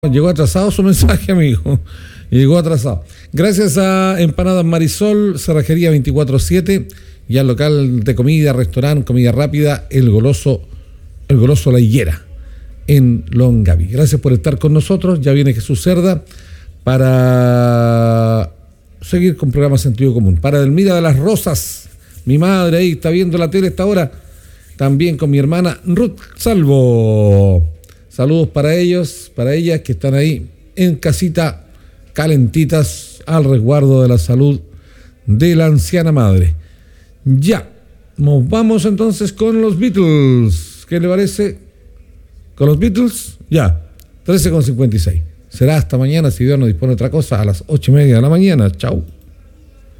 Llegó atrasado su mensaje, amigo. Llegó atrasado. Gracias a Empanadas Marisol, Cerrajería 24/7 y al local de comida, restaurante, comida rápida, El Goloso La Higuera, en Longaví. Gracias por estar con nosotros. Ya viene Jesús Cerda para seguir con programa Sentido Común. Para Delmira de las Rosas, mi madre ahí está viendo la tele a esta hora. También con mi hermana Ruth Salvo. Saludos para ellos, para ellas que están ahí en casita, calentitas, al resguardo de la salud de la anciana madre. Ya, nos vamos entonces con los Beatles. ¿Qué le parece? ¿Con los Beatles? Ya, 13:56. Será hasta mañana, si Dios nos dispone otra cosa, a las 8:30 de la mañana. Chau.